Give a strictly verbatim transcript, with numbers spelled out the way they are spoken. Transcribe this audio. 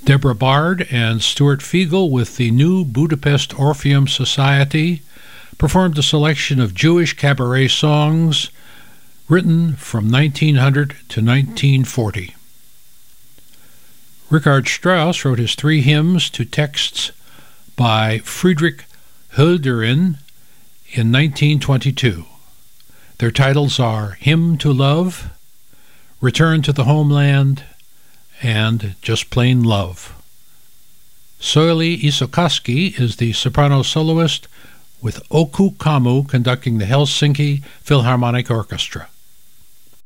Deborah Bard and Stuart Fiegel with the New Budapest Orpheum Society performed a selection of Jewish cabaret songs written from nineteen hundred to nineteen forty. Richard Strauss wrote his three hymns to texts by Friedrich Hölderlin in nineteen twenty-two. Their titles are Hymn to Love, Return to the Homeland, and Just Plain Love. Soili Isokoski is the soprano soloist, with Oku Kamu conducting the Helsinki Philharmonic Orchestra.